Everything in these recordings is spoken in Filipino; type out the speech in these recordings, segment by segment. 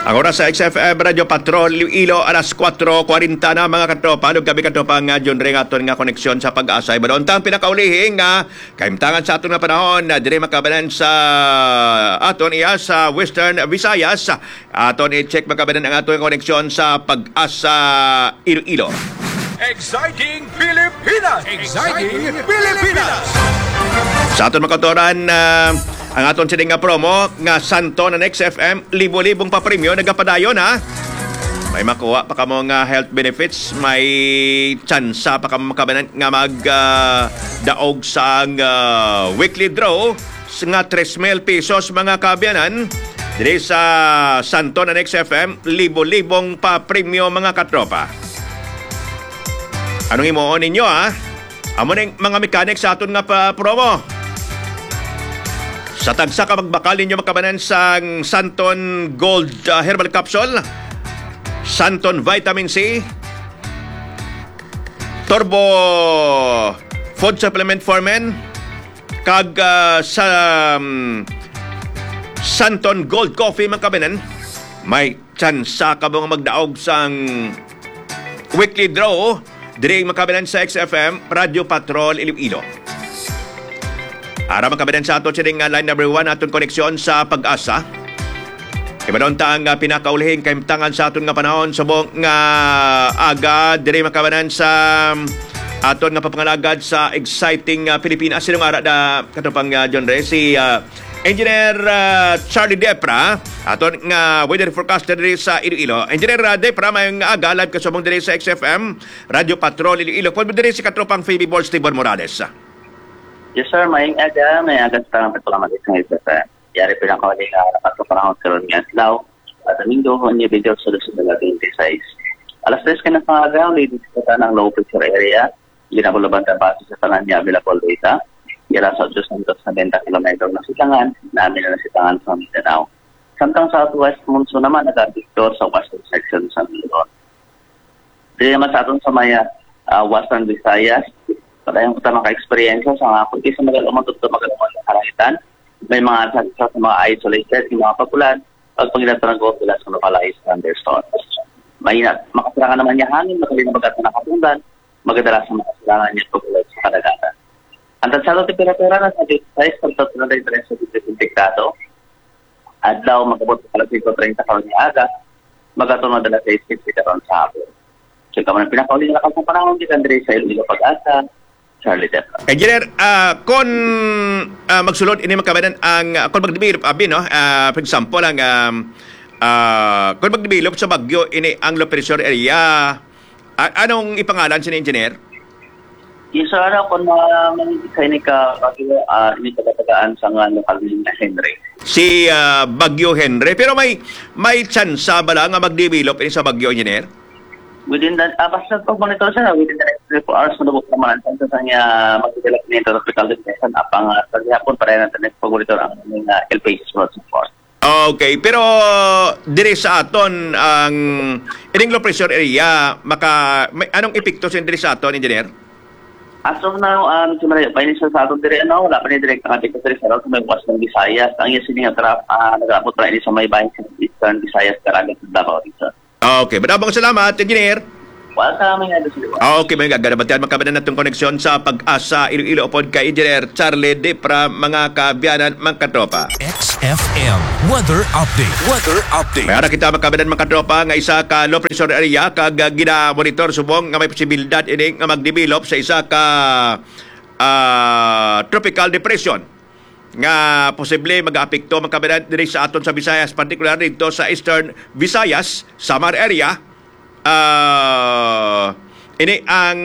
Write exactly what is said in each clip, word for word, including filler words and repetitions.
Ang oras sa X F M Radio Patrol Iloilo alas kwatro kuwarenta na mga katropa. Nung gabi katropa nga John Ring aton nga koneksyon sa pag-asa. Iba tang pinakaulihing nga kaimtangan sa aton nga panahon na dire makabanan sa aton iya sa Western Visayas. Aton i-check makabanan ang aton koneksyon sa pag-asa Iloilo. Exciting Pilipinas! Exciting Pilipinas! Sa aton makatoran uh, ang aton sining nga promo nga Santo na X F M, libo-libong pa premyo nagapadayon ha. May makuha pa kamo nga health benefits, may tsansa pa kamo makabanan nga mag uh, daog sa uh, weekly draw nga tres mil pesos mga kabyanan. Diri sa Santo na X F M, libo-libong pa premyo mga katropa. Anong imuon ninyo ha? Amo ning mga mechanics sa aton nga pa promo. Sa tagsa ka magbakal ninyo makabanan sa Santon Gold uh, Herbal Capsule, Santon Vitamin C, Turbo Food Supplement for Men, kag uh, sa um, Santon Gold Coffee makabanan, may tsansa ka bang magdaog sang weekly draw diri makabanan sa X F M Radio Patrol Iloilo. Ara makabanan sa ato sining line number one aton koneksyon sa pag-asa. Ibanon ta ang uh, pinakaulihing kaimtangan sa aton nga panahon subong nga aga diri makabanan sa um, aton nga papangalagad sa exciting uh, Pilipinas. Sinong ara da katupang uh, John Ray si uh, Engineer uh, Charlie Depra aton nga weather forecaster diri sa Iloilo. Engineer uh, Depra mayong aga live kasubong diri sa X F M Radio Patrol Iloilo. Kung diri si katropang Phoebe Balls Tibor Morales. Yes sir, may aga, may aga sa tamang pagpalamat isang isa sa yari pinakawali nga nakat ko panahon karon nga adlaw at amindo ko niya video sa lusunod na twenty-six. Alas tres ka na pangaga, ladies ka ng low pressure area, ginabulaban ta base sa tanan niya available data. Yara sa Diyos Santos na benta kilometro na sitangan, namin na sitangan sa Mindanao. Samtang southwest monsoon naman nag-victor sa western section sa Mindanao. Dili naman sa aton sa maya uh, western Visayas, padayong kita maka-experience sa mga kundi sa magalang matuto magalang mga kalangitan. May mga sa, sa mga isolated, yung mga pagulan, pagpagilan ng gold sa localized thunderstorms. May makasira naman niya hangin, makalina bagat na nakatundan, magadala sa makasilangan niya pagulan sa kadagatan. Ang tansalo temperatura na sa size pagtot na rin rin sa disimplikado. Adlaw, magkabot sa alas five thirty karon ni aga, magatunod na sa isip karon sa hapon. So, kamo na pinakauli na lakang panahon dito, Andre, sa Iloilo Pag-asa, Charlie Depra. Engineer, uh, kung uh, magsulod, ini makabanan ang, uh, kung mag-develop, abi, no? Uh, for example, ang, um, uh, kung mag-develop sa Bagyo, ini ang low pressure area, uh, anong ipangalan sa engineer? Yes, sir, kung mga mga ka, uh, ini tagatagaan sa nga lokal na Henry. Si uh, Bagyo Henry, pero may may chance ba lang nga mag-develop ini sa Bagyo, engineer? Within the, uh, basta pag-monitor siya, within the next three to four hours, manubok naman ang sa niya mag-develop nito tropical depression apang uh, paghihapon para natin next pag-monitor ang uh, L P S road support. Okay, pero dire sa aton ang ining low pressure area, maka, may, anong epekto sa dire sa aton, engineer? As of now, um, sumali, painisan sa aton dire, ano, wala pa ni direct ang epekto sa sa may Western Visayas. Ang yes, hindi nga trap, uh, nag-aabot pa rin sa may bayan sa Eastern Visayas, karagad sa Davao dito. Okay, madamang salamat, engineer. Welcome, nga doon. Okay, mga gaganabatyan, magkabanan natong koneksyon sa pag-asa Iloilo upod kay engineer Charlie Depra, mga kabyanan, mga katropa. X F M Weather Update. Weather Update. Mayara kita magkabanan, mga katropa, nga isa ka low pressure area, kag gina-monitor subong nga may posibilidad ini nga mag-develop sa isa ka uh, tropical depression nga posible mag-apekto magkabanan diri sa aton sa Visayas, particular dito sa Eastern Visayas, Samar area. Uh, ini ang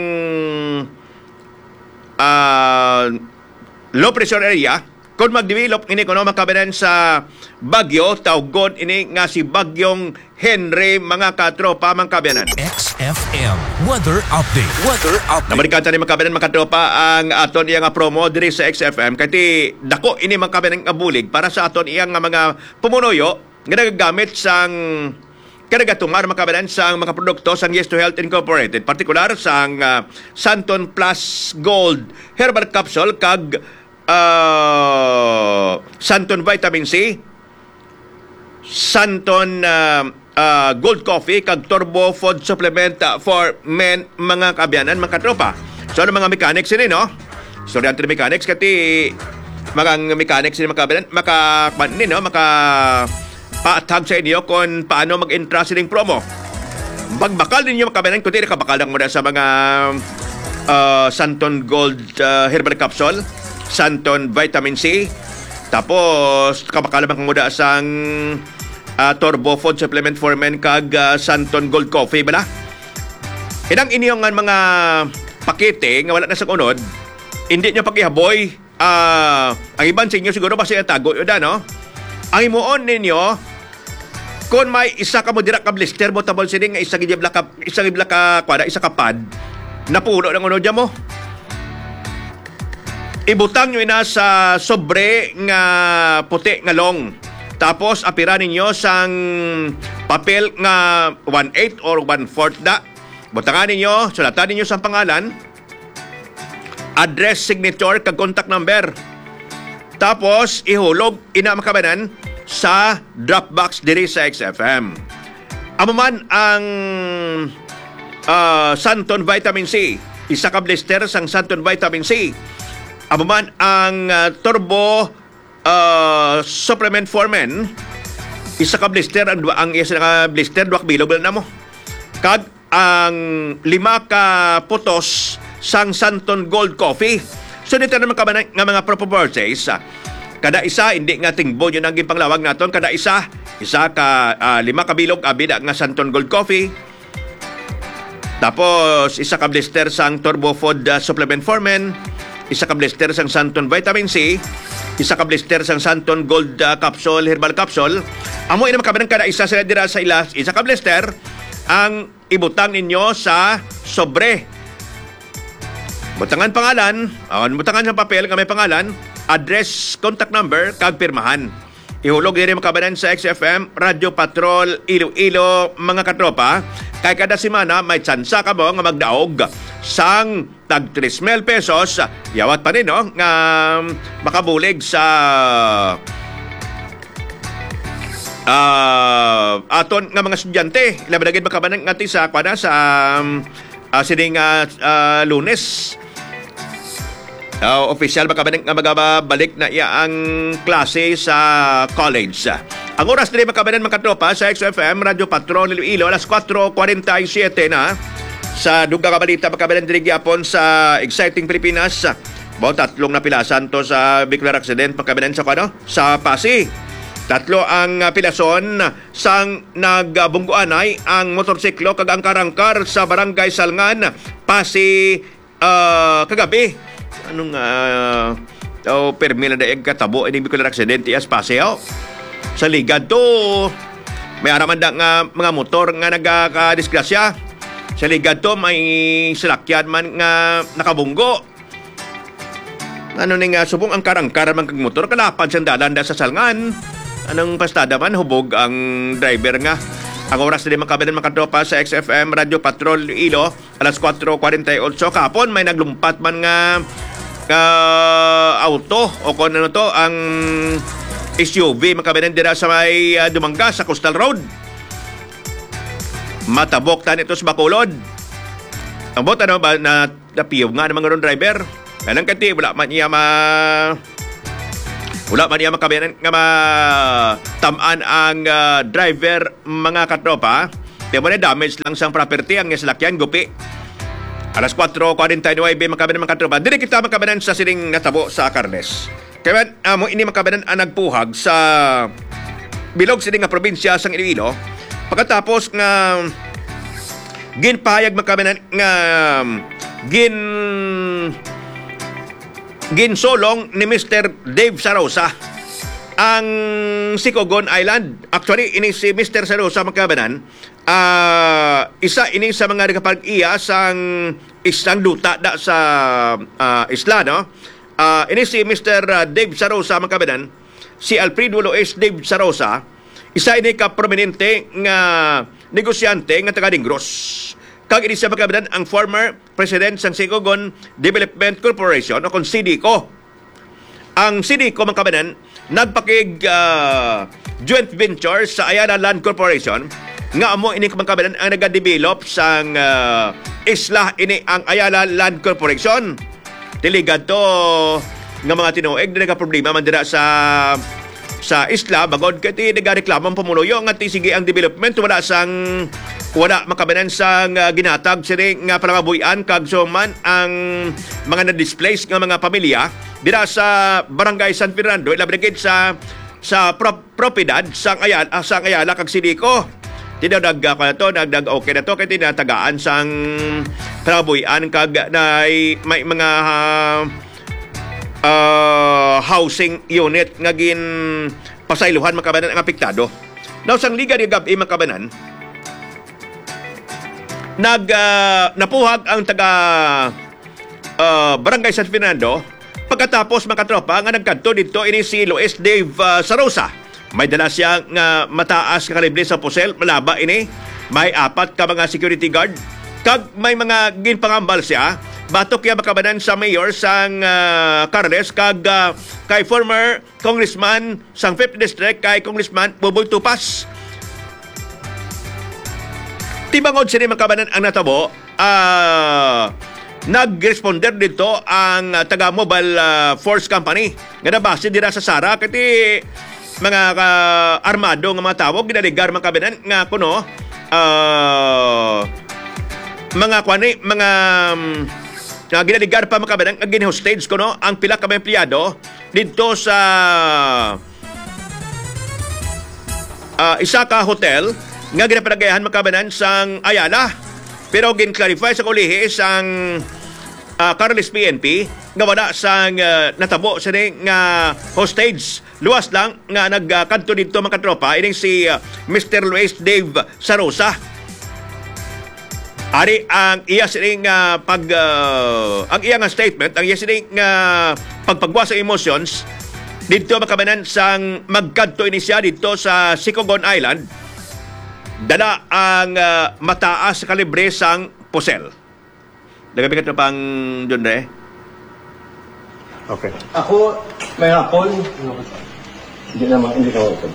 uh, low pressure area. Kung mag-develop ini kuno makabanan sa Bagyo, tawgon ini nga si Bagyong Henry, mga katropa, mga kabayanan. X F M Weather Update. Weather Update. Namarikanta ni mga kabayanan, mga katropa, ang aton iyang promo diri sa X F M. Kati dako ini mga kabayanan nga bulig para sa aton iyang mga pumunuyo nga nagagamit sang kadagatungan mga kabayanan sang mga produkto sang Yes to Health Incorporated. Partikular sang uh, Santon Plus Gold Herbal Capsule kag uh, Santon Vitamin C, Santon uh, uh, Gold Coffee kag Turbo Food Supplement uh, for men mga kabyanan, mga katropa. So ano mga mechanics ini, no? Estudyante ng mechanics kati mga mechanics ini mga kabyanan maka ni no maka paatag sa inyo kung paano mag-entra sining promo. Bagbakal ninyo mga kabyanan kundi nakabakal lang muna sa mga uh, Santon Gold uh, Herbal Capsule, Santon Vitamin C, tapos kabakal naman muna sang Uh, Turbo Food Supplement for Men kag uh, Santon Gold Coffee bala. Inang inyong uh, mga pakete nga wala na sa unod, hindi nyo pakihaboy. Uh, ang iban sa inyo siguro basta tago yun na, no? Ang imuon ninyo, kung may isa ka mo dira ka blister mo tabol sining nga isa gibla ka isa gibla ka kwada isa ka pad napuno ng unod mo. Ibutang nyo ina sa sobre nga puti nga long. Tapos, apira ninyo sang papel nga one-eighth or one-fourth da. Butangan ninyo, sulatan ninyo sa pangalan, address, signature, kag contact number. Tapos, ihulog, ina makabanan sa Dropbox diri sa X F M. Amo man ang uh, Santon Vitamin C. Isa ka blister sang Santon Vitamin C. Amo man ang uh, Turbo Uh, supplement for men, isa ka blister ang, ang isa ka blister duwak bilog na mo kag ang lima ka putos sang Santon Gold Coffee. So dito naman ka nga mga properties, kada isa hindi nga tingbo yun ang panglawag naton, kada isa isa ka uh, lima ka bilog abida nga Santon Gold Coffee, tapos isa ka blister sang Turbo Food uh, Supplement for Men, isa ka blister sang Santon Vitamin C, isa ka blister sang Santon Gold uh, Capsule, Herbal Capsule. Amo ina makabanang kada isa sila dira sa ilas, isa ka blister ang ibutang ninyo sa sobre. Butangan pangalan, awan butangan sa papel nga may pangalan, address, contact number, kag pirmahan. Ihulog diri makabanan sa X F M, Radio Patrol, Iloilo, mga katropa. Kay kada semana may tsansa ka mo nga magdaog sang tag three mil pesos. Yawat pa rin, no? Nga makabulig sa uh, aton nga mga estudyante. Labadagin makabanan nga sa kwana sa um, uh, sining uh, uh, Lunes. Uh, official makabanan nga magabalik na iya ang klase sa college. Ang oras din makabanan mga katropa sa X F M, Radio Patrol, Iloilo, alas four forty-seven na. Sa dugang kabalita makabanan din gyapon sa Exciting Pilipinas. Bao tatlong napilasan to sa vehicular accident makabanan sa kano sa Pasig. Tatlo ang uh, pilason sang nagbungguanay ang motorsiklo kag ang karangkar sa Barangay Salngan, Pasig uh, kagabi. Anong uh, oh, permila na daig katabo ini vehicular accident ias Pasig. Sa ligad to may araman da nga mga motor nga nagkadisgrasya. Sa ligad to may salakyan man nga nakabunggo. Ano ning uh, subong ang karangkar man kag motor kalapan sa dalan da sa Salngan. Anong pastada man hubog ang driver nga. Ang oras din makabanan makatropa sa X F M Radio Patrol Ilo alas four forty-eight kapon may naglumpat man nga uh, auto o kung ano to ang S U V makabanan dira sa may uh, Dumangga sa Coastal Road. Matabok tan ito sa Bacolod. Ang bot ano ba na napiyog nga ng mga ron driver. Kanang kati wala man niya ma wala man niya makabanan nga ma tamaan ang uh, driver mga katropa. Pero mo na damage lang sang property ang salakyan gupi. Alas four forty-nine makabanan mga katropa. Dili kita makabanan sa sining natabo sa Carles. Kaya amo uh, ini makabanan ang nagpuhag sa bilog sining nga probinsya sang Iloilo. Pagkatapos nga ginpahayag makabanan nga gin ginsolong ni Mister Dave Sarosa ang Sicogon Island. Actually, ini si Mister Sarosa makabanan uh, isa ini sa mga nagapag-iya sang isang duta da sa uh, isla, no? Uh, ini si Mister Dave Sarosa makabanan, si Alfredo Loes Dave Sarosa, isa ini ka prominente nga negosyante nga taga Negros. Kag ini sa makabanan ang former president sang Sicogon Development Corporation o kung C D C O. Ang C D C O makabanan nagpakig uh, joint venture sa Ayala Land Corporation nga amo ini kamangkabanan ang nagadevelop sang uh, isla ini ang Ayala Land Corporation. Tiligad to nga mga tinuig na nagaproblema man dira sa sa isla bagod kati nagareklamo ang pumunuyo nga tisige ang development wala sang wala makabanan sang uh, ginatag sini nga palangabuyan kag suman ang mga na-displaced nga mga pamilya dira sa Barangay San Fernando ilabigit sa sa pro- propiedad sang Ayala sang Ayala kag Sidico. Tinadag ko na to, nagdag okay na to, kaya tinatagaan sang trabuyan kag na may mga uh, uh, housing unit nga gin pasayluhan makabanan ang apektado. Now, sang liga ni Gabi makabanan, nag, uh, napuhag ang taga uh, Barangay San Fernando pagkatapos makatropa nga nagkanto dito ini si Luis Dave uh, Sarosa. May dala siya nga mataas ka kalibre sa pusel, malaba ini. May apat ka mga security guard. Kag may mga ginpangambal siya. Batok kaya makabanan sa mayor sang uh, Carles kag uh, kay former congressman sang fifth District kay Congressman Buboy Tupas. Tibangod sini makabanan ang natabo. Ah... Uh, Nag-responder dito ang uh, taga-mobile uh, force company nga nabase dira sa Sara kati mga uh, armado nga mga tawag ginaligar mga kabinan nga kuno uh, mga kwani mga um, uh, ginaligar pa mga kabinan nga gin-hostage kuno ang pila ka mga empleyado dito sa uh, isa ka hotel nga ginapanagayahan mga kabinan sang Ayala. Pero gin-clarify sa kulihi sang uh, Carles P N P nga wala sang uh, natabo sa nga hostage. Luwas lang nga nagkanto uh, dito mga katropa ining si uh, Mister Luis Dave Sarosa. Ari ang iya sining uh, pag uh, ang iya nga statement, ang iya sining uh, pagpagwa sa emotions dito makabanan sang magkanto ini siya dito sa Sicogon Island. Dala ang uh, mataas sa kalibre sang pusel. Nagabigat na pang John Ray? Okay. Ako, may hapon. Hindi naman, hindi ka ako.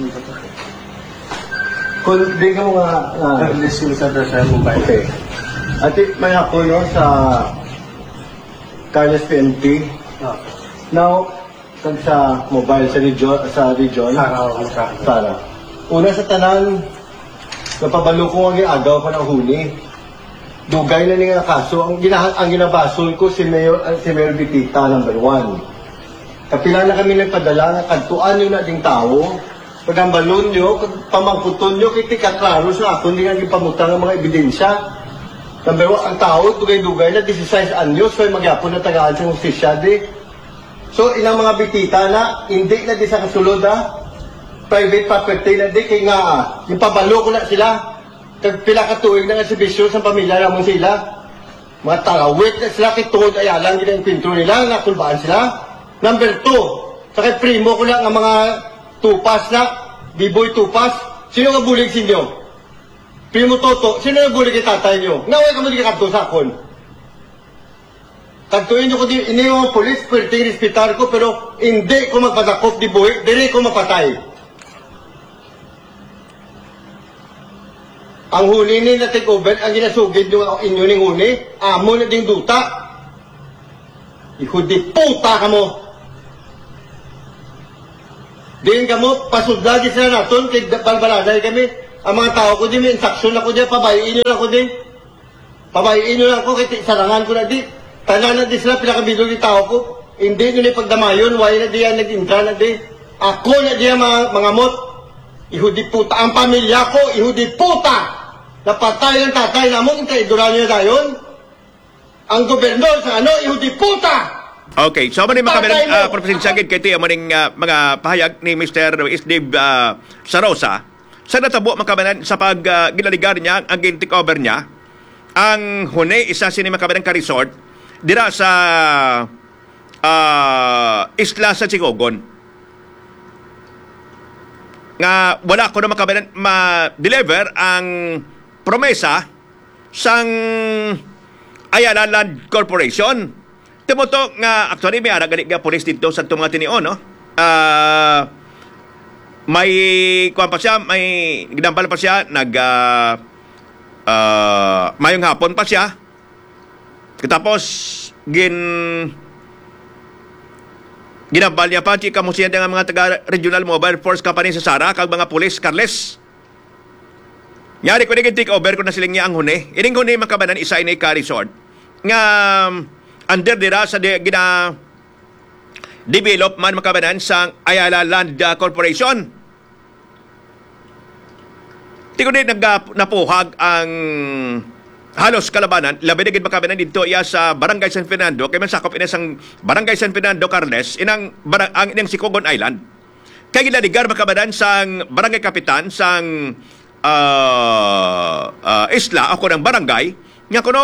Kung di ka mo nga... Unless you sa sa mobile. Okay. At may hapon no, sa Carles P N P. Now, kag sa mobile, sa region, sa region. Para. Una sa tanan, napabalo ko ang agaw pa ng huli. Dugay na nga kaso. Ang, gina, ang ginabasol ko si Mayor, si Mayor Bitita, number one. Kapila na kami nagpadala, kadtuan nyo na ding tao. Pag ang balon nyo, pamangkuton nyo, kiti kaklaro sa ako, hindi nga ipamutang ang mga ebidensya. Number one, ang tao, dugay-dugay na, sixteen anyos, so magyapon na tagaan sa hustisya, di. So, ilang mga Bitita na, hindi na di sa kasulod, ha? Private property na di kay nga ah. Yung pabalo ko na sila. Kag pila ka tuig na nga si bisyo sa pamilya naman sila. Mga talawit na sila kay tungod ayalang gina yung kwento nila. Nakulbaan sila. Number two, sa kay primo ko lang ang mga tupas na, biboy tupas. Sino nga bulig sa inyo? Primo Toto, sino nga bulig kay tatay nyo? Naway ka mo di kakabto sa akon. Kantuin nyo ko di, ini yung polis, pwede respetar ko, pero hindi ko magpadakop di buhay, hindi ko mapatay. Ang huni ni na take over, ang ginasugid nyo inyo ning huni, amo na ding duta. Iho di puta ka mo. Din ka mo, pasudlagi sila naton, kay balbaladay kami. Ang mga tao ko di, may insaksyon ako di, pabayin nyo lang ko di. Pabayin nyo lang ko, kay sarangan ko na di. Tanan na di sila, pinakabilo di tao ko. Hindi nyo ni pagdamayon, why na di yan nag-intra na di. Ako na di yan mga, mga mot. Iho di puta. Ang pamilya ko, iho di puta. Napatay ng tatay namon, kaiduran nyo tayon. Ang gobernador sa ano, iho di puta. Okay, so maning mga kamerang uh, Professor Sagid kay tiyo maning uh, mga pahayag ni Mister Luis Dave uh, Sarosa sa natabo makabanan sa pag uh, ginaligar niya ang take over niya ang huni isa sini makabanan ka resort dira sa uh, isla sa Sicogon nga wala ko na makabanan ma-deliver ang promesa sang Ayala Land Corporation. Timoto nga actually may ara gani nga pulis dito sa mga tinion, no? uh, may kuwan pa siya, may ginampal pa siya, nag uh, uh, mayong hapon pa siya. Tapos gin ginambal niya pa chika mo siya ng mga taga Regional Mobile Force Company sa Sara kag mga pulis Carles. Yari ko naging take over ko na siling niya ang huni. Ining huni makabanan isa ini ka resort nga under dira sa di, gina develop man makabanan sa Ayala Land Corporation. Di ko din nag napuhag ang halos kalabanan, labi na gid makabanan dito iya sa Barangay San Fernando, kay man sakop ina sang Barangay San Fernando Carles, inang barang, ang inang Sikogon Island. Kay gilaligar makabanan sang Barangay Kapitan sang uh, uh, isla ako ng barangay, nga kuno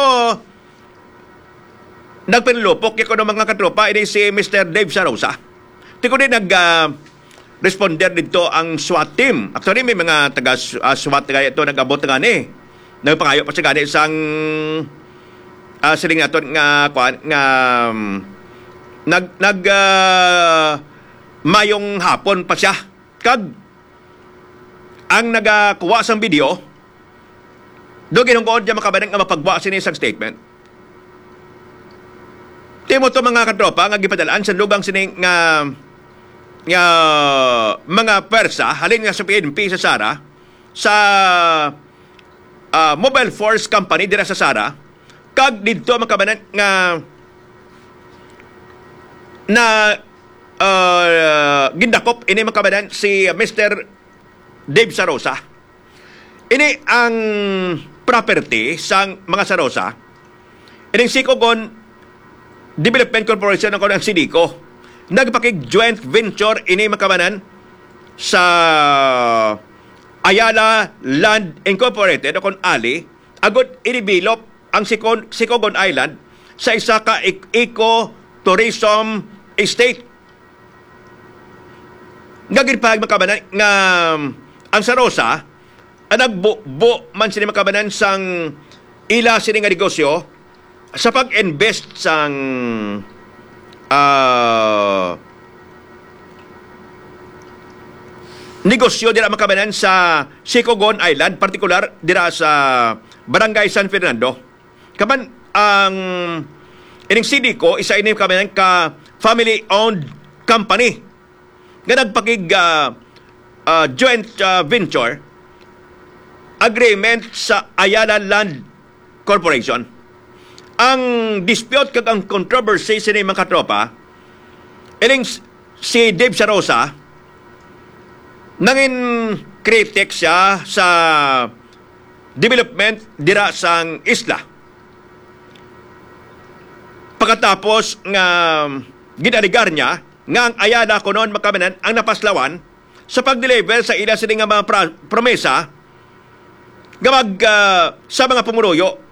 nagpinlupok kay kuno mga katropa ini si Mister Dave Sarosa. Di ko din nag uh, responder dito ang SWAT team. Actually, may mga taga uh, SWAT kaya ito nag-abot nga ni. Nagpangayo pa siya gani isang uh, siling naton nga kuan nga um, nag nag uh, mayong hapon pa siya. Kag ang nagakuha sang video do ginungod diya makabanan nga mapagbuwa sini isang statement. Timo to mga katropa nga gipadalaan sa lugang sining nga nga mga persa halin nga sa P N P sa Sara sa uh, Mobile Force Company dira sa Sara kag didto makabanan nga na uh, gindakop ini makabanan si Mister Dave Sarosa. Ini ang property sang mga Sarosa. Ining Sikogon Development Corporation ako ng Sidico. Nagpakig joint venture ini makabanan sa Ayala Land Incorporated o kon Ali agud i-develop ang Sikon, Sikogon Island sa isa ka eco-tourism estate. Nagirpahag makabanan nga ang Sarosa ang nagbubo man sini makabanan sang ila sini nga negosyo sa pag-invest sang Uh, negosyo dira makabanan sa Sikogon Island, partikular dira sa Barangay San Fernando. Kapan ang ining Sidico isa ini makabanan ka family-owned company nga nagpakig uh, uh, joint uh, venture agreement sa Ayala Land Corporation. Ang dispute kag ang controversy sa mga katropa, ining si Dave Sarosa, nangin critic siya sa development dira sang isla. Pagkatapos nga ginaligar niya, nga ang Ayala kunon makabanan ang napaslawan sa pag-deliver sa ila sa nga mga pra- promesa gamag uh, sa mga pumunuyo.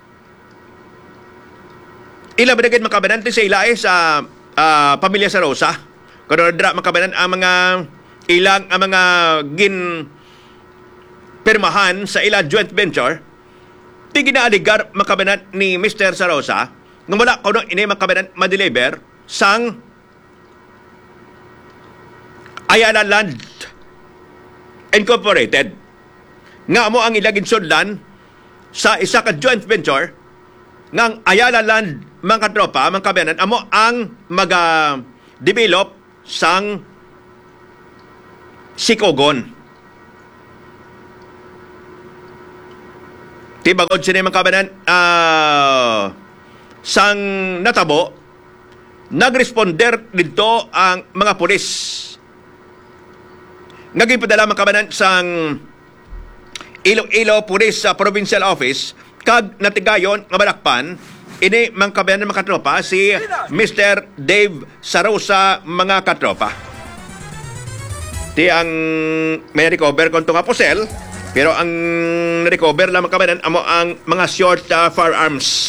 Ila ba na makabanan sa ila eh, sa uh, pamilya Sarosa. Kung dra makabanan ang mga ilang ang mga gin pirmahan sa ila joint venture, di ginaaligar makabanan ni Mister Sarosa nga wala kuno ini makabanan ma-deliver sang Ayala Land Incorporated. Nga mo ang ilagin sudlan sa isa ka joint venture ngang Ayala Land mga katropa, mga kabayanan, amo ang mag-develop sang Sikogon. Tibagod sila mga kabayanan, uh, sang natabo, nagresponder dito ang mga pulis. Naging-padala mga kabayanan sang Iloilo Police uh, Provincial Office kag natigayon nga balakpan ini mga kabayanan mga katropa si Mister Dave Sarosa mga katropa. Di ang may recover kung nga posel, pero ang recover lang mga kabayanan amo ang mga short uh, firearms.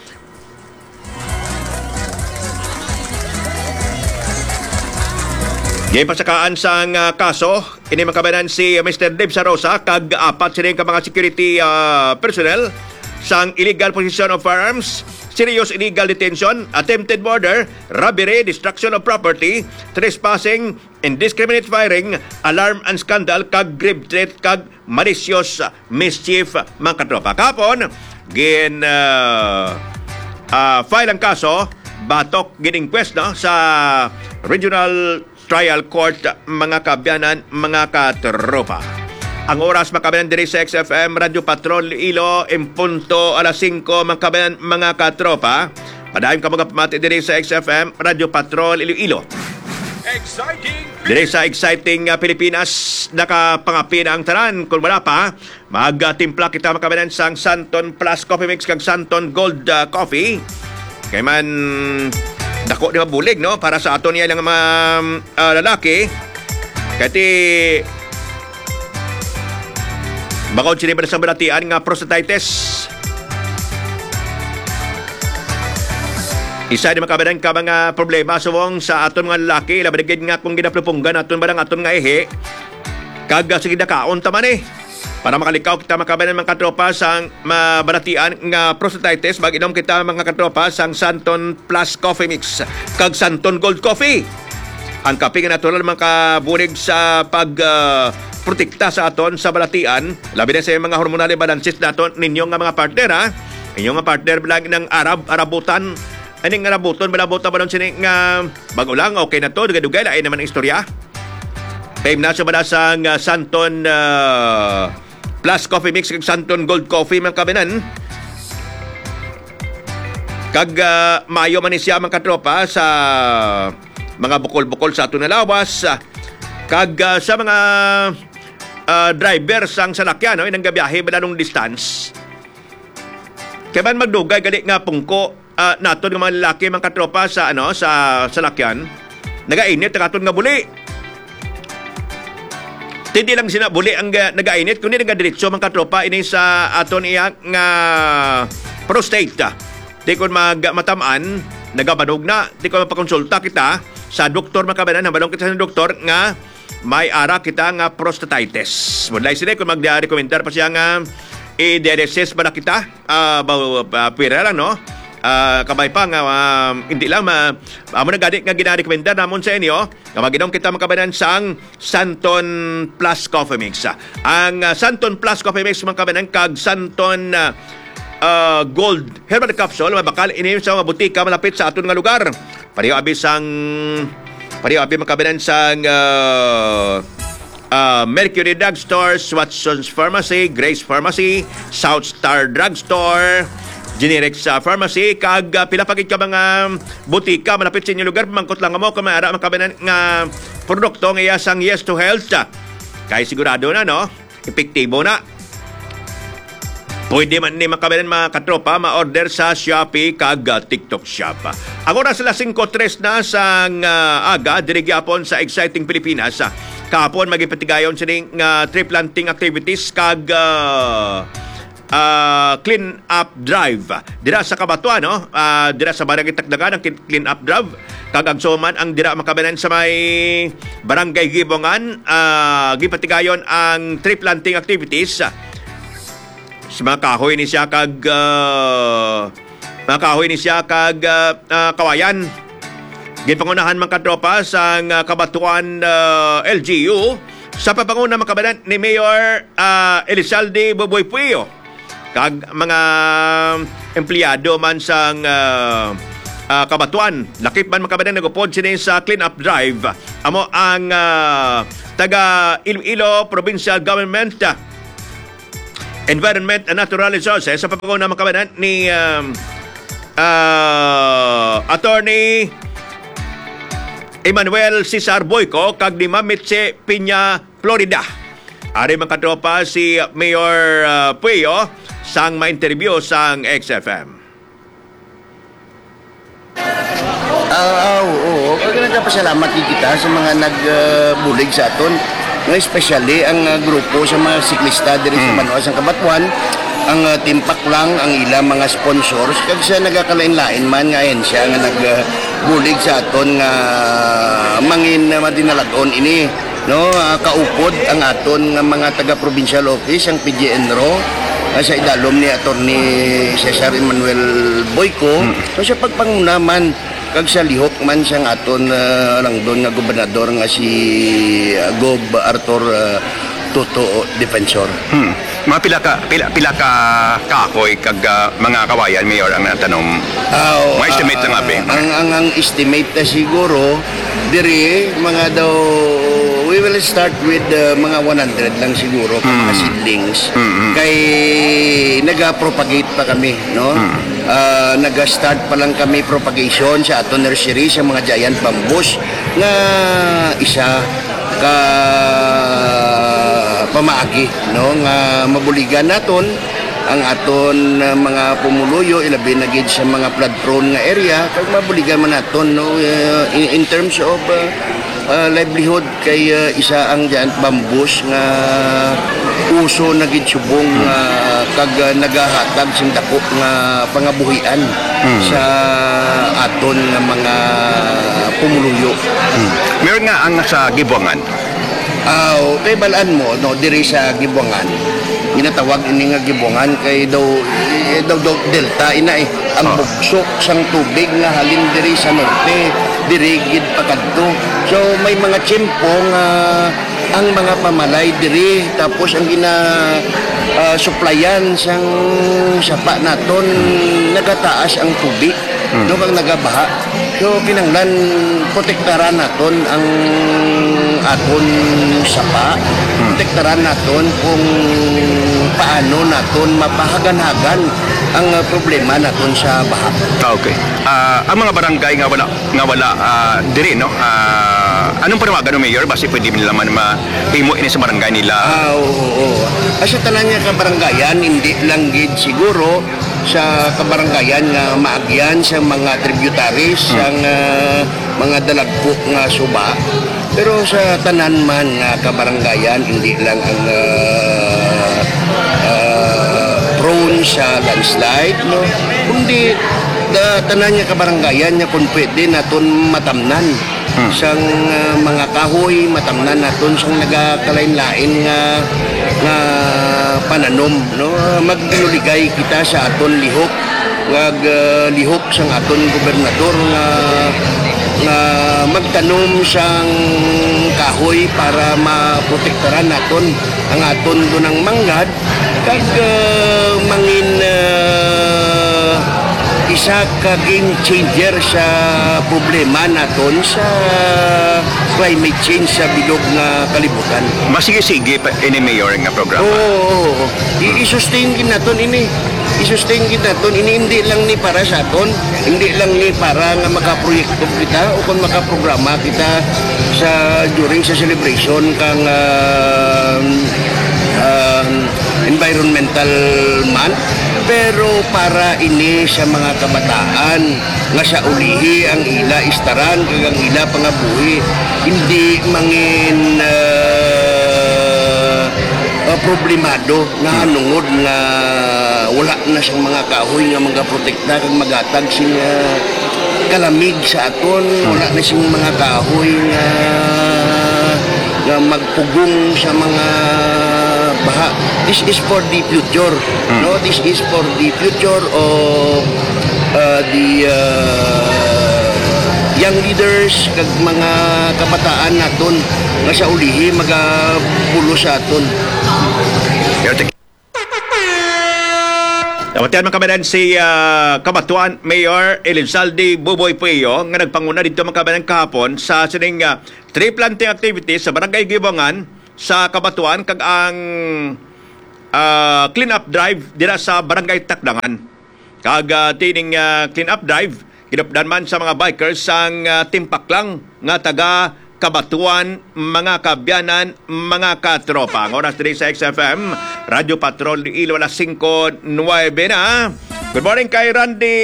Gayong pasakaan sa uh, kaso, ini mga kabayanan si Mister Dave Sarosa kag apat sila ka mga security uh, personnel sang illegal possession of firearms, serious illegal detention, attempted murder, robbery, destruction of property, trespassing, indiscriminate firing, alarm and scandal, kag grave threat, kag malicious mischief, mga katropa. Kapon, gin uh, uh, file ang kaso, batok gin-inquest no, sa Regional Trial Court, mga kabyanan, mga katropa. Ang oras makabayan diri sa X F M Radio Patrol Ilo in punto alas singko makabayan mga katropa. Padayong ka mga pamati diri sa X F M Radio Patrol Iloilo. Exciting! Diri sa exciting uh, Pilipinas, nakapangapin ang tanan. Kung wala pa, magtimpla kita makabayan sang Santon Plus Coffee Mix kag Santon Gold uh, Coffee. Kay man dako di mabulig no para sa aton niya lang mga uh, lalaki. Kati bakod sila ba sa balatian nga prostatitis. Isa di makabadan ka mga problema suwong sa aton mga lalaki. Labadigid nga kung ginaplupunggan aton ba aton nga ihi. Kaga sige na kaon taman eh. Para makalikaw kita makabadan mga katropa sa mabalatian nga prostatitis. Mag-inom kita mga katropa sa Santon Plus Coffee Mix kag Santon Gold Coffee. Ang kape nga natural makabulig sa pag uh, protekta sa aton sa balatian, labi na sa mga hormonal balances naton ninyong nga mga partner ha. Inyong nga partner bilang ng Arab, Arabutan. Aning Arabuton, balabutan ba nun sining nga bago lang, okay na to, dugay-dugay, lain naman ang istorya. Time na sa balasang uh, Santon uh, Plus Coffee Mix kag Santon Gold Coffee mga kabinan. Kag uh, mayo man siya mga katropa sa mga bukol-bukol sa aton na lawas. Kag uh, sa mga uh, driver sang salakyan, no, inang gabiyahe balalong distance. Kaya man magdugay gali nga pungko uh, naton ng mga lalaki mga katropa sa ano sa salakyan, nagainit ang aton nga buli. Hindi lang sina buli ang uh, nagainit, kundi nagadiretso mga katropa ini sa aton iya nga prostate. Di kon mag matamaan, nagabanog na, di ko mapakonsulta kita sa doktor makabanan, nabalong kita sa doktor nga may ara kita nga prostatitis. Mudlay sila kung magda-recommendar pa siya nga i-dialysis ba na kita? Uh, uh, pwera lang, no? Uh, kabay pa nga, uh, hindi lang, ma, amo na gadi nga gina-recommendar namon sa inyo, nga maginom kita makabanan sang Santon Plus Coffee Mix. Ang uh, Santon Plus Coffee Mix makabanan kag Santon uh, uh, Gold Herbal Capsule, mabakal ini sa mga butika malapit sa aton nga lugar. Pariyo abi sang Pariyo abi makabanan sang uh, uh, Mercury Drugstore, Watson's Pharmacy, Grace Pharmacy, South Star Drugstore, Generics uh, Pharmacy, kag uh, pilapagit ka mga butika malapit sa inyong lugar. Pamangkot lang mo kung mayara makabanan nga produkto nga sang Yes to Health. Kaya sigurado na, no? Epektibo na. Pwede man ni makabanan mga katropa ma-order sa Shopee kag uh, TikTok Shop. Ang oras sila singko tres na sa uh, aga, dirigyapon sa Exciting Pilipinas. Kahapon magipatigayon sining uh, tree planting activities kag uh, uh, clean up drive. Dira sa Kabatuan, no? Uh, dira sa Barangay Takdagan ang clean up drive. Kag agsuman ang dira makabanan sa may Barangay Gibongan. Uh, gipatigayon ang tree planting activities. Sa mga kahoy ni siya kag uh, mga kahoy ni siya kag uh, uh, kawayan. Ginpangunahan mga katropa sa uh, Kabatuan uh, L G U sa papanguna makabanan ni Mayor uh, Elizalde Boboy Puyo kag mga empleyado man sang uh, uh, Kabatuan. Lakip man makabanan nagupod sini sa clean up drive. Amo ang uh, taga Iloilo Provincial Government uh, Environment and Natural Resources sa papanguna makabanan ni um, uh, Attorney Emmanuel Cesar Boyco kag ni Mamitse Piña, Florida. Ari man katropa si Mayor uh, Puyo sang ma-interview sang X F M. Ah, uh, oo. Kaya nagpapasalamat kita sa mga nagbulig uh, sa aton. Nga especially ang uh, grupo sa mga siklista diri sa Manoas ang Kabatuan, ang uh, timpak lang ang ilang mga sponsors kag sa nagakalain-lain man nga ahensya nga nagbulig sa aton nga uh, mangin uh, madinalagon ini, no? Uh, kaupod ang aton nga mga taga provincial office ang P G N R O, uh, sa idalom ni Attorney Cesar Emmanuel Boyco, so sa pagpangunaman kag sa lihok man siyang aton uh, lang doon nga gobernador nga si uh, Gob Arthur uh, Toto Defensor. Hmm. Mga pila ka pila pila ka kahoy kag uh, mga kawayan mayor ang natanong. Uh, May estimate lang abi. Ang ang ang estimate na siguro diri mga daw we will start with uh, mga one hundred lang siguro mm. mga seedlings. Mm-hmm. Kay naga-propagate pa kami, no? Mm. Uh, naga-start pa lang kami propagation sa aton nursery sa mga giant bamboos nga isa ka pamaagi, no, nga mabuligan naton ang aton uh, mga pumuluyo ilabi na gid sa mga flood prone nga area kag mabuligan man naton, no, uh, in, in terms of uh, uh, livelihood kay uh, isa ang giant bamboos nga uso na gid subong uh, kag uh, nagahatag sing dako nga pangabuhian hmm. sa aton nga mga pumuluyo. Hmm. Meron nga ang sa Gibuangan. Ah, uh, kay balaan mo no diri sa Gibuangan. Ginatawag ini nga Gibuangan kay daw eh, daw, daw delta ina eh ang oh. bugsok sang tubig nga halin diri sa norte diri gid pakadto. So may mga tiyempo nga ang mga pamalay diri tapos ang gina uh, supplyan sang sapa naton nagataas ang tubig. Hmm. No kang nagabaha. So kinanglan protektaran naton ang aton sapa, hmm. protektaran naton kung paano naton mapahagan-hagan ang uh, problema naton sa baha. Okay. Uh, ang mga barangay nga wala nga wala uh, diri no. Uh, anong panawagan ng mayor basi pwede nila man mahimo ini sa barangay nila? Ah, oo, oo. Asa tanan nga ka barangayan hindi lang gid siguro sa kabaranggayan nga maagyan sa mga tributaries hmm. ang uh, mga dalagpo nga suba, pero sa tanan man nga kabaranggayan hindi lang ang uh, uh, prone sa landslide, no, kundi da, tanan nga kabaranggayan nga kung pwede naton matamnan hmm. sang uh, mga kahoy, matamnan naton sang nagakalain-lain nga nga pananom, no, magdinuligay kita sa aton lihok wag uh, lihok sang aton gobernador nga nga magtanom sang kahoy para maprotektaran naton ang aton dunang manggad kag uh, mangin uh, isa ka game changer sa problema naton sa climate change sa bilog nga kalibutan. Masige-sige pa ini mayor nga programa. Oo, oh, i-sustain gid naton ini. I-sustain gid naton ini hindi lang ni para sa aton, hindi lang ni para nga makaproyekto kita o kung makaprograma kita sa during sa celebration kang uh, uh, environmental month, pero para ini sa mga kabataan nga sa ulihi ang ila istaran kag ang ila pangabuhi hindi mangin uh, uh, problemado nga nungod nga wala na siyang mga kahoy nga magaprotekta kag magatag sing uh, kalamig sa aton, wala na siyang mga kahoy nga nga magpugong sa mga baha. This is for the future. Mm. No, this is for the future of uh, the uh, young leaders kag mga kabataan naton nga sa ulihi magapulo sa aton. Dawatian mga kabanan si uh, Kabatuan Mayor Elizalde Buboy Pueyo nga nagpanguna dito mga kabanan kahapon sa sining uh, tree planting activities sa Barangay Gibuangan sa Kabatuan kag ang uh, clean up drive dira sa Barangay Takdangan. Kag uh, tining uh, clean up drive kinapdan man sa mga bikers sang uh, timpaklang nga taga Kabatuan, mga kabyanan, mga katropa. Ang oras today sa X F M, Radyo Patrol Iloilo, alas five nueve na. Good morning kay Randy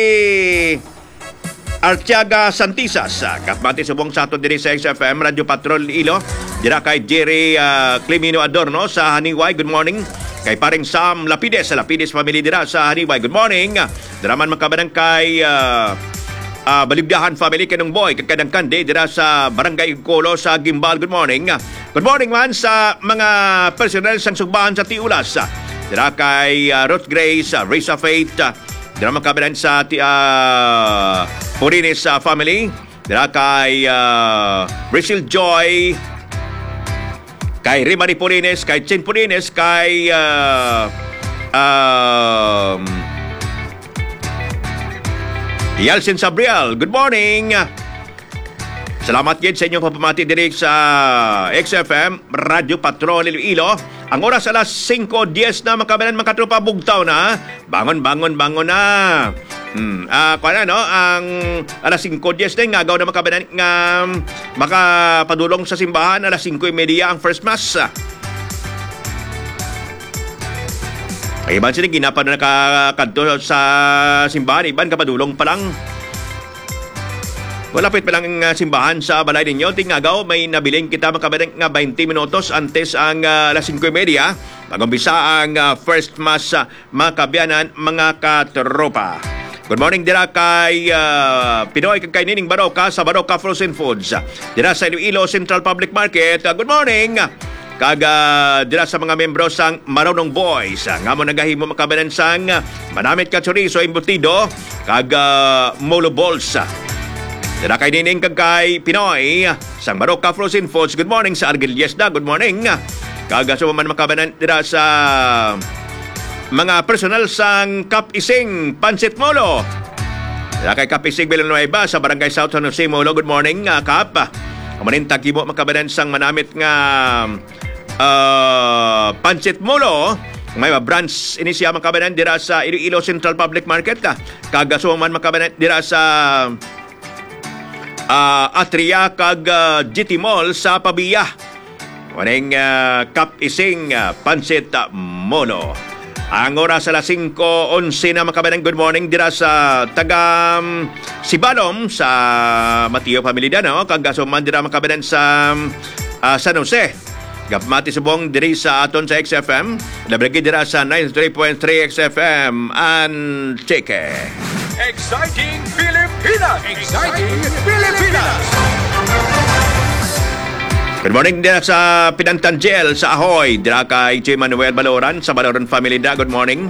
Artiaga Santisas. Kapmati subong sa ato today sa X F M, Radyo Patrol Iloilo. Dira kay Jerry uh, Climino Adorno sa Haniway. Good morning. Kay paring Sam Lapides sa Lapides Family dira sa Haniway. Good morning. Diraman makabanang kay Uh, Uh, Balibdahan family kanong boy kadang kande dira sa Barangay Kolo sa Gimbal. Good morning. Good morning man sa mga personnel sang sugbahan sa Tiulas. dira kay uh, Ruth Grace, uh, Risa Faith, uh, dira makabanan sa uh, Purines uh, family, dira kay uh, Brazil Joy, kay Rimari Purines, kay Chin Purines, kay uh, um, Yalsin Sabriel. Good morning. Salamat gid sa inyong papamati diri sa X F M Radio Patrol Iloilo. Ang oras alas singko diyes na makabanan mga katropa bugtaw na. Bangon, bangon, bangon na. Hmm, ah, uh, kuan no, ang alas singko diyes na nga agaw na makabanan nga makapadulong sa simbahan alas singko media ang first mass. Ay iban sila ginapa na nakakadto sa simbahan, iban kapadulong pa lang. Malapit pa lang ang uh, simbahan sa balay ninyo. Tingagaw, may nabiling kita makabalang nga twenty minutos antes ang uh, alas singko media. Mag-umpisa ang uh, first mass uh, makabiyanan mga katropa. Good morning dira kay uh, Pinoy kay Nining Baroka sa Baroka Frozen Foods. Dira sa Iloilo Central Public Market. Uh, good morning! Kag uh, dira sa mga membro sang Marunong Boys. Uh, nga mo nagahimo makabalan sang uh, manamit ka chorizo embutido kag uh, molo balls. Dira kay Nining kag kay Pinoy sang Baroka Frozen Foods. Good morning sa Argelies da. Good morning. Kag sa man makabanan dira sa mga personal sang Kap Ising Pancit Molo. Dira kay Kap Ising Villanueva sa Barangay South San Jose Molo. Good morning uh, Kap. Kamanin tagibo makabanan sang manamit nga uh, Pancit Molo. May branch inisya makabanan dira sa Iloilo Central Public Market ka. Kag sa man makabanan dira sa Uh, Atria kag uh, G T Mall sa Pabia. Waring uh, Kap Ising uh, Pancit uh, Molo. Ang oras alas singko onse na makabanan. Good morning dira sa taga um, Sibalom sa Mateo Family Dano. Kag man dira makabanan sa uh, San Jose. Gapmati subong diri sa aton sa X F M. Labragi dira sa ninety-three point three X F M and Cheke. Exciting Pilipinas! Exciting Pilipinas! Good morning dira sa Pinantangel sa Ahoy. Dira kay J. Manuel Baloran sa Baloran Family da. Good morning.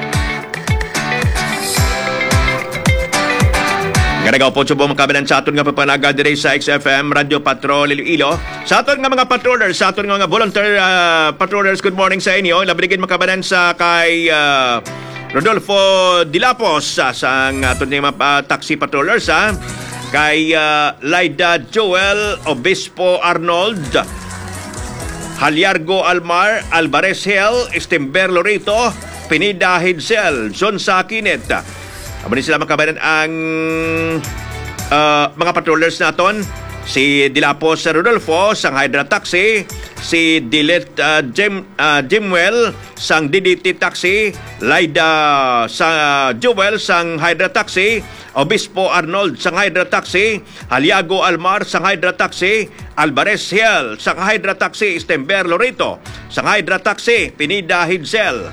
Ganagaw po subong makabanan sa aton nga papanaga diri sa X F M Radio Patrol Iloilo. Sa aton nga mga patrollers, sa aton nga mga volunteer uh, patrollers, good morning sa inyo. Labrigid makabanan sa kay uh, Rodolfo Dilapos uh, sa aton nga uh, taxi patrollers ha. Kay uh, Laida Joel Obispo Arnold, Haliargo Almar, Alvarez Hill, Estember Lorito, Pinida Hidsel, John Sakinet. Amo ni sila makabanan ang uh, mga patrollers naton. Si Dilapos Rodolfo sang Hydra Taxi, si Dilet uh, Jim, uh, Jimwell sang D D T Taxi, Laida sa uh, Joel sang Hydra Taxi, Obispo Arnold sang Hydra Taxi, Haliago Almar sang Hydra Taxi, Alvarez Hill sang Hydra Taxi, Estember Lorito sang Hydra Taxi, Pinida Hidsel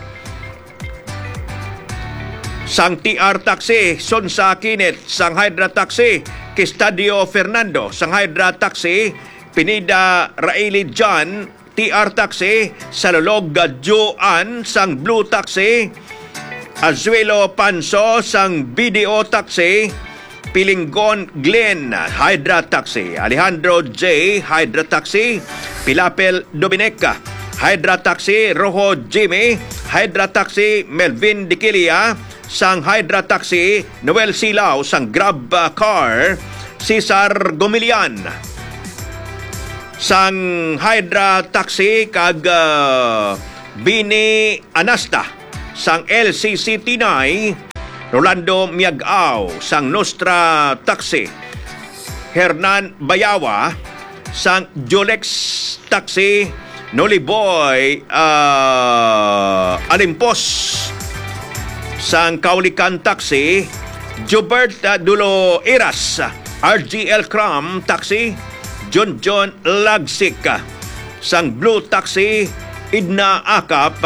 sang T R Taxi, Sonsa Kinet sang Hydra Taxi, Kistadio Fernando sang Hydra Taxi, Pinida Raeli John T R Taxi, Salolog Joan sang Blue Taxi, Azuelo Panso sang B D O Taxi, Pilinggon Glenn Hydra Taxi, Alejandro J Hydra Taxi, Pilapel Dominica Hydra Taxi, Rojo Jimmy Hydra Taxi, Melvin Diquilia sang Hydra Taxi, Noel Silao sang Grab Car, Cesar Gomilian sang Hydra Taxi, kag uh, Bini Anasta sang L C C Tinay, Rolando Miagao sang Nostra Taxi, Hernan Bayawa sang Jolex Taxi, Noliboy uh, Alimpos sang Kaulikan Taxi, Jobert uh, Dulo Iras R G L Cram Taxi, John John Lagsik sang Blue Taxi, Idna Akap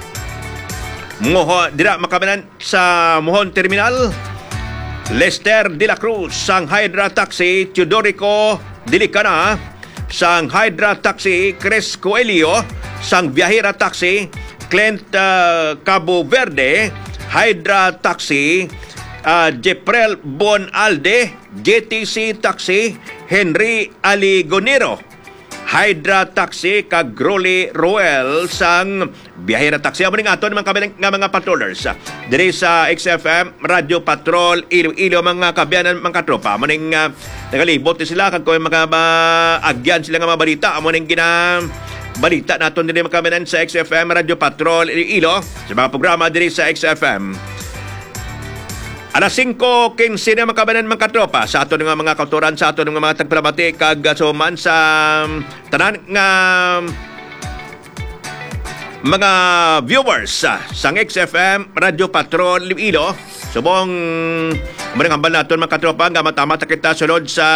Moho dira makabanan sa Mohon Terminal, Lester De La Cruz sang Hydra Taxi, Teodorico Dilicana sang Hydra Taxi, Chris Coelho sang Viajera Taxi, Clint uh, Cabo Verde, Hydra Taxi, uh, Jeprel Bon Alde, J T C Taxi, Henry Aligonero, Hydra Taxi, kag Rolly Roel sang biyahera taxi. Amo ning aton mga kabilang nga mga patrollers diri sa X F M Radio Patrol Iloilo, mga kabiyanan, mga katropa. Amo ning uh, nagalibot sila kag kung mga agyan sila nga mga balita. Amo ning gina balita naton diri mga kabiyanan sa X F M Radio Patrol Iloilo sa mga programa diri sa X F M. Alas singko kinse na makabanan mga katropa sa aton nga mga kautoran, sa aton nga mga tagpalabati kag suman sa tanan nga mga viewers sa X F M Radio Patrol Iloilo. Subong muna hambal naton mga katropa nga mata-mata kita sulod sa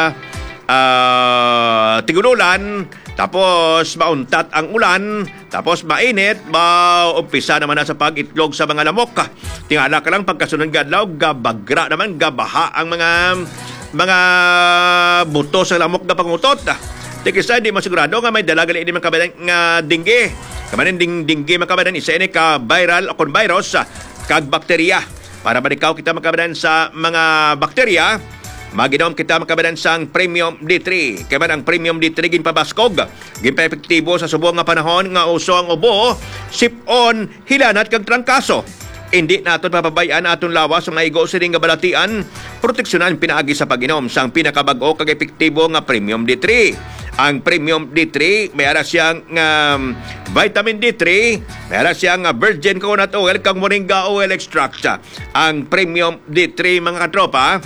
uh, tigululan, tapos mauntat ang ulan, tapos mainit, maumpisa naman na sa pag-itlog sa mga lamok. Tingala ka lang pagkasunod gadlaw, gabagra naman, gabaha ang mga mga buto sa lamok na pangutot. Tikisa, di masigurado nga may dalagal ini mga kabayan nga dingge. Kamanin ding dingge mga kabayan, isa ini ka viral o kon virus kag bakterya. Para balikaw kita mga kabayan sa mga bakterya, maginom kita makabadan sang Premium D three. Kaya man ang Premium D three ginpabaskog, ginpa-epektibo sa subong nga panahon nga uso ang ubo, sip-on, hilanat kag trangkaso. Hindi naton papabayaan aton lawas nga igo sining nga balatian, proteksyonan pinaagi sa pag-inom sang pinakabag-o kag epektibo nga Premium D three. Ang Premium D three may ara siyang um, vitamin D three, may ara siyang uh, virgin coconut oil kag moringa oil extract. Ang Premium D three mga katropa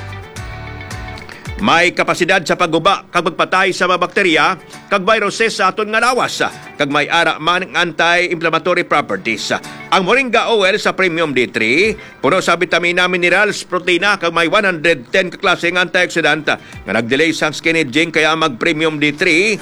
may kapasidad sa pagguba kag magpatay sa mga bakterya kag viruses sa aton nga lawas, kag may ara man anti-inflammatory properties. Ang moringa oil sa Premium D three puno sa bitamina, minerals, proteina kag may one hundred ten ka klaseng antioxidant nga nagdelay sa skin aging, kaya mag Premium D three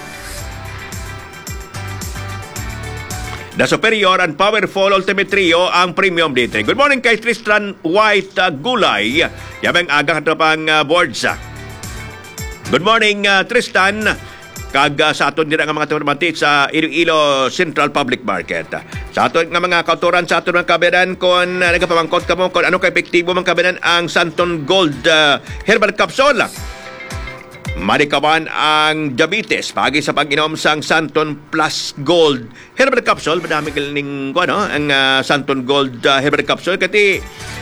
the superior and powerful ultimate trio ang Premium D three. Good morning kay Tristan White uh, Gulay, yamang aga katropang uh, boards. Good morning, uh, Tristan. Kag uh, sa aton dira nga mga tumatik sa Iloilo Central Public Market. Sa aton nga mga kautoran, sa aton mga kabayan, kung uh, nagapamangkot ka mo kung ano ka-epektibo mga kabayan ang Santon Gold uh, Herbal Capsule. Marikawan ang diabetes pagi sa pag-inom sang Santon Plus Gold Herbal Capsule. Madami kaling ko, ano, ang uh, Santon Gold uh, Herbal Capsule. Kati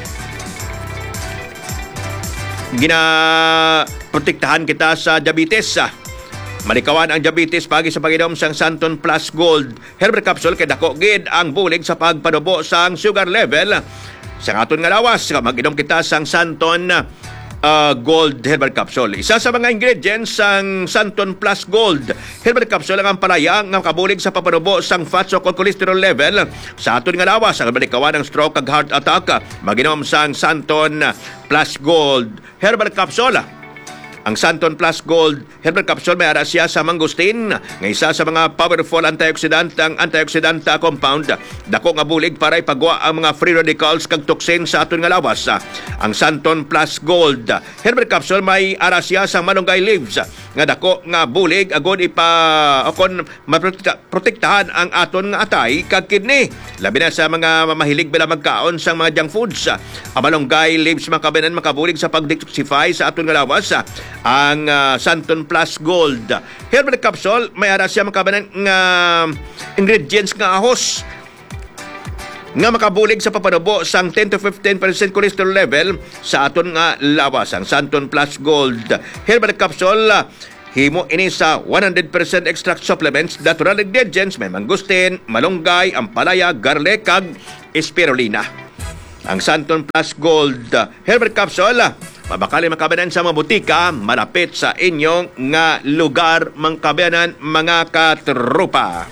gina protektahan kita sa diabetes. Malikawan ang diabetes pagi sa pag-inom sang Santon Plus Gold Herbal Capsule, kay dako gid ang bulig sa pagpanubo sang sugar level sa aton nga lawas. Mag-inom kita sang Santon uh, Gold Herbal Capsule. Isa sa mga ingredients sang Santon Plus Gold Herbal Capsule ang palaya nga kabulig sa papanubo sang fats o cholesterol level sa aton nga lawas. Ang malikawan ang stroke kag heart attack, mag-inom sang Santon Plus Gold Herbal Capsule. Ang Santon Plus Gold Herbal Capsule may ara siya sa mangustin, nga isa sa mga powerful antioxidant, ang antioxidant compound dako nga bulig para ipagwa ang mga free radicals kag toxin sa aton nga lawas. Ang Santon Plus Gold Herbal Capsule may ara siya sa malunggay leaves nga dako nga bulig agod ipa akon maprotektahan ang aton nga atay kag kidney, labi na sa mga mahilig bila magkaon sang mga junk foods. Ang malunggay leaves makabanan makabulig sa pag-detoxify sa aton nga lawas. Ang uh, Santon Plus Gold Herbal Capsule may ara siya makabanan nga ingredients nga ahos nga makabulig sa papanubo sang ten to fifteen percent cholesterol level sa aton nga lawas. Ang Santon Plus Gold Herbal Capsule himo ini sa one hundred percent extract supplements, natural ingredients, may mangustin, malunggay, ampalaya, garlic kag spirulina. Ang Santon Plus Gold Herbal Capsule mabakali makabanan sa mga butika malapit sa inyong nga lugar, mangkabanan mga katrupa.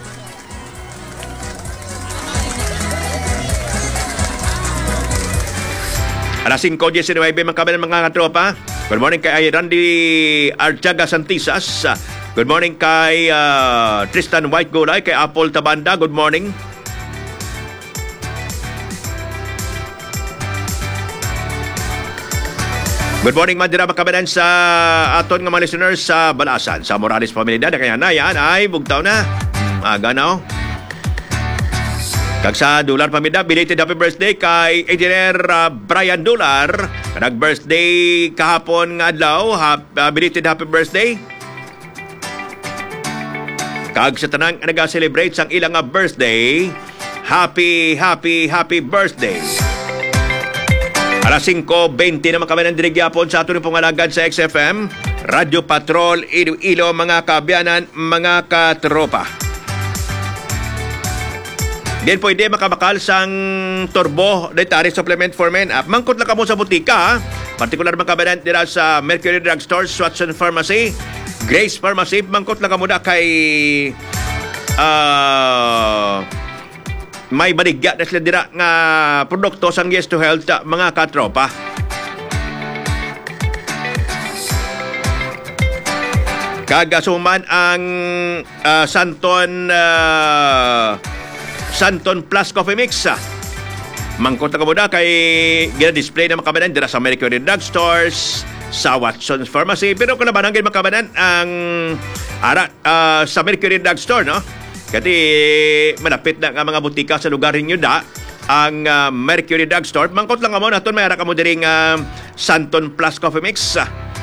Alas singko nineteen mangkabanan mga katropa. Good morning kay Randy Archaga Santisas. Good morning kay uh, Tristan White Gulay, kay Apple Tabanda. Good morning. Good morning, Madira Makabanan sa aton nga mga listeners sa Balasan, sa Morales Pamilya. Kaya na yan ay bugtaw na. Aga na. Kag sa Dular Pamida, belated happy birthday kay Engineer uh, Brian Dular. Nag-birthday kahapon nga adlaw, hap, uh, belated happy birthday. Kag sa tanang nag-celebrate sang ilang nga birthday, happy, happy, happy birthday. Alas singko twenty naman kami ng dirigyapon sa ato ng pangalagad sa X F M, Radio Patrol, Iloilo, mga kaabyanan, mga katropa. Din pwede makabakal sang turbo dietary supplement for men. Ah, mangkot lang ka mo sa butika, ha? Partikular mga kabayan dira sa Mercury Drug Stores, Watson Pharmacy, Grace Pharmacy. Mangkot lang ka mo na kay uh, may baligya na sila dira nga produkto sang Yes to Health, ah, mga katropa. Kagasuman ang uh, Santon uh, Santon Plus Coffee Mix. Mangkot na kamuda kay gina-display na makabanan dira sa Mercury Drug Stores, sa Watson's Pharmacy. Pero kung naman ang makabanan ang ara uh, sa Mercury Drug Store, no? Kasi malapit na nga mga butika sa lugar ninyo da ang uh, Mercury Drug Store. Mangkot lang ka mo naton may ara ka mo diring uh, Santon Plus Coffee Mix.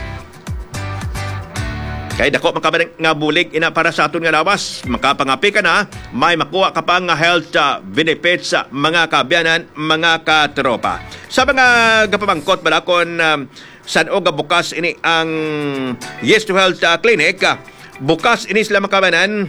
Kaya dako makabalang nga bulig ina para sa aton nga lawas. Makapangapi ka na, may makuha ka pa nga health uh, benefits sa uh, mga kaabyanan, mga katropa. Sa mga gapamangkot bala kon um, saan o bukas ini ang Yes to Health uh, Clinic. Uh, bukas ini sila makabanan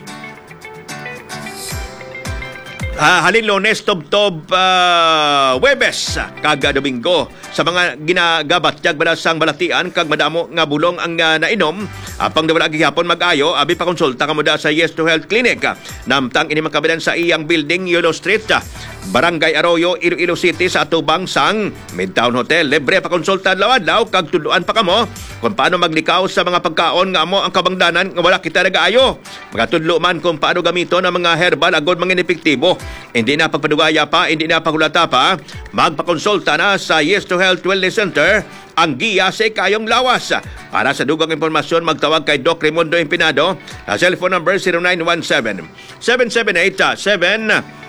uh, halin Lunes, Tob-Tob, uh, Webes, kag Domingo. Sa mga ginagabatyag bala sang balatian kag madamo nga bulong ang uh, nainom, apang dawala gihapon mag-ayo abi pa konsulta kamo da sa Yes to Health Clinic. Namtang ini makabilan sa iyang building, Yolo Street, Barangay Arroyo, Iloilo City, sa atubang sang Midtown Hotel. Libre pa konsulta adlaw-adlaw kag tuduan pa kamo kung paano maglikaw sa mga pagkaon nga amo ang kabangdanan nga wala kita nagaayo. Magatudlo man kung paano gamiton ang mga herbal agod mga epektibo. Hindi na pagpadugaya pa, hindi na pagulata pa. Magpakonsulta na sa Yes to Health Wellness Center, ang giya sa kayong lawas. Para sa dugang impormasyon, magtawag kay Doc Raimundo Empinado sa cellphone number zero nine one seven, seven seven eight, seven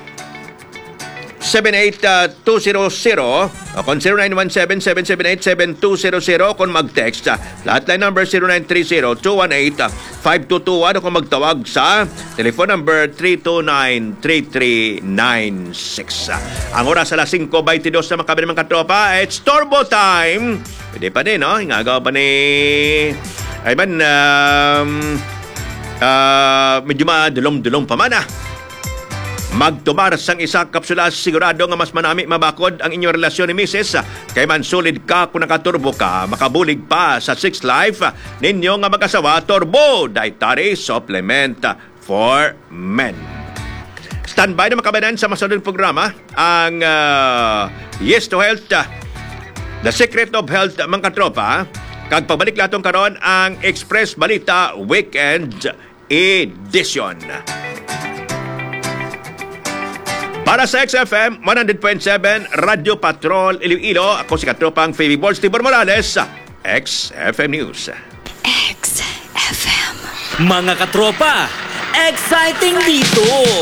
seven eight two zero zero o kung zero nine one seven, seven seven eight, seven two zero zero kung mag-text. Lahat line number zero nine three zero, two one eight, five two two one o kung magtawag sa telephone number three two nine, three three nine six. Ang oras sa alas singko twenty-two na makabili mga katropa, it's turbo time. Pwede pa din, no? Ingagaw pa ni ay man um, uh, medyo madulong-dulong pa man, ah. Magtumar sang isa kapsula, sigurado nga mas manami mabakod ang inyong relasyon ni Missus Kay man solid ka kung nakaturbo ka, makabulig pa sa six Life ninyo nga mag-asawa, Turbo Dietary Supplement for Men. Standby na makabanan sa masunod programa ang uh, Yes to Health, uh, The Secret of Health, mga katropa. Kag pabalik latong karon ang Express Balita Weekend Edition. Para sa X F M one hundred point seven Radio Patrol Iloilo, ako si katropang Favy Balls Tibor Morales, X F M News. X F M. Mga katropa, exciting dito!